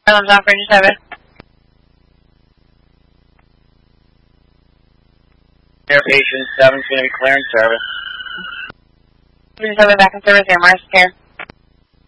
Islands off Bridge 7. Air patient 7's going to be clearing service. Bridge 7 back in service, Air Mars Care.